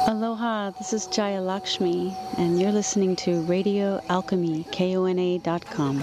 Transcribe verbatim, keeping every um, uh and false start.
Aloha, this is Jaya Lakshmi, and you're listening to Radio Alchemy, K O N A dot com.